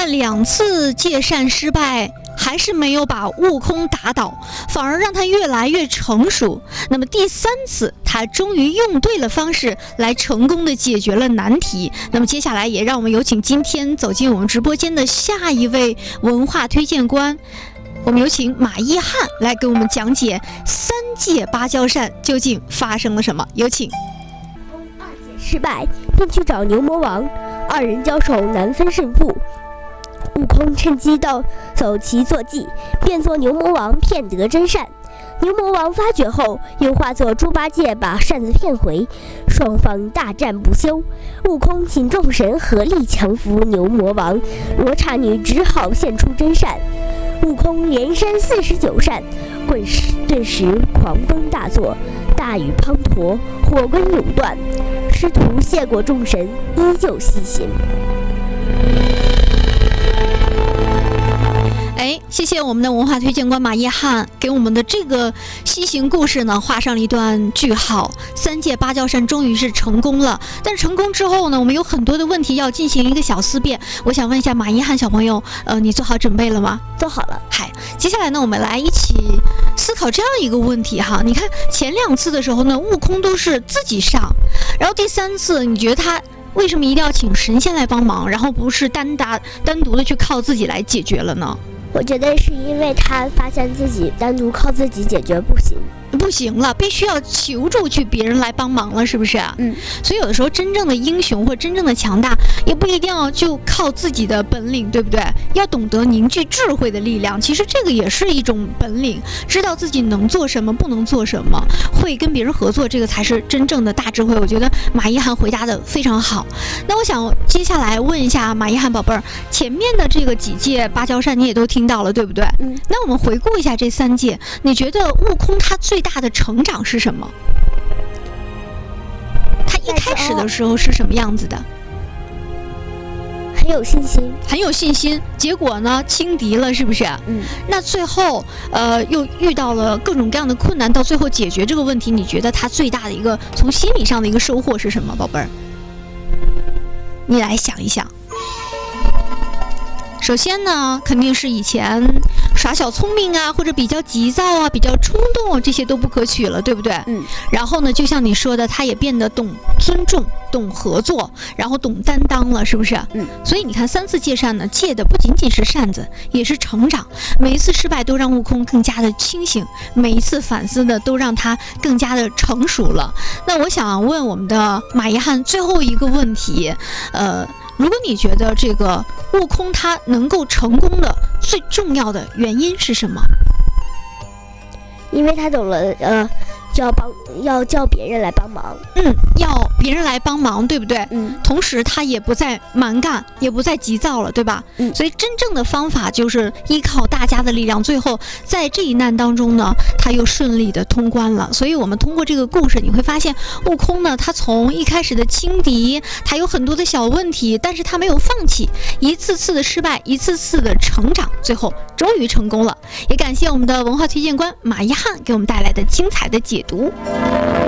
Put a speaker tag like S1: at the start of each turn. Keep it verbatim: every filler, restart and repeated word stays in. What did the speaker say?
S1: 那两次借扇失败，还是没有把悟空打倒，反而让他越来越成熟。那么第三次，他终于用对了方式来成功的解决了难题。那么接下来也让我们有请今天走进我们直播间的下一位文化推荐官，我们有请马一汉来给我们讲解三借芭蕉扇究竟发生了什么。有请。
S2: 二借失败，便去找牛魔王，二人交手难分胜负。悟空趁机到走棋作计，变作牛魔王骗得真扇。牛魔王发觉后，又化作猪八戒把扇子骗回，双方大战不休。悟空请众神合力降服牛魔王，罗刹女只好现出真扇。悟空连扇四十九扇，顿时顿时狂风大作，大雨滂沱，火光永断。师徒谢过众神，依旧西行。
S1: 哎，谢谢我们的文化推荐官马一汉给我们的这个西行故事呢画上了一段句号。三借芭蕉扇终于是成功了，但是成功之后呢，我们有很多的问题要进行一个小思辨。我想问一下马一汉小朋友，呃，你做好准备了吗？
S2: 做好了。
S1: 嗨，接下来呢，我们来一起思考这样一个问题哈。你看前两次的时候呢，悟空都是自己上，然后第三次，你觉得他为什么一定要请神仙来帮忙，然后不是单打单独的去靠自己来解决了呢？
S2: 我觉得是因为他发现自己单独靠自己解决不行，
S1: 不行了，必须要求助去别人来帮忙了，是不是？
S2: 嗯，
S1: 所以有的时候真正的英雄或真正的强大，也不一定要就靠自己的本领，对不对？要懂得凝聚智慧的力量，其实这个也是一种本领，知道自己能做什么，不能做什么，会跟别人合作，这个才是真正的大智慧。我觉得马一涵回答的非常好。那我想接下来问一下马一涵宝贝儿，前面的这个几届芭蕉扇你也都听到了，对不对？
S2: 嗯，
S1: 那我们回顾一下这三届，你觉得悟空他最大的成长是什么？他一开始的时候是什么样子的？
S2: 很有信心，
S1: 很有信心。结果呢，轻敌了，是不是？
S2: 嗯。
S1: 那最后，呃，又遇到了各种各样的困难，到最后解决这个问题，你觉得他最大的一个从心理上的一个收获是什么，宝贝儿？你来想一想。首先呢，肯定是以前耍小聪明啊，或者比较急躁啊，比较冲动啊，这些都不可取了，对不对？
S2: 嗯。
S1: 然后呢，就像你说的，他也变得懂尊重、懂合作，然后懂担当了，是不是？
S2: 嗯。
S1: 所以你看，三次借扇呢，借的不仅仅是扇子，也是成长。每一次失败都让悟空更加的清醒，每一次反思呢，都让他更加的成熟了。那我想问我们的马一汉最后一个问题，呃。如果你觉得这个悟空他能够成功的最重要的原因是什么？
S2: 因为他懂了，呃，要帮要叫别人来帮忙，
S1: 嗯，要别人来帮忙，对不对？
S2: 嗯。
S1: 同时他也不再蛮干，也不再急躁了，对吧？
S2: 嗯。
S1: 所以真正的方法就是依靠大家的力量，最后在这一难当中呢，他又顺利的通关了。所以我们通过这个故事，你会发现悟空呢，他从一开始的轻敌，他有很多的小问题，但是他没有放弃，一次次的失败，一次次的成长，最后终于成功了。也感谢我们的文化推荐官马一汉给我们带来的精彩的解读。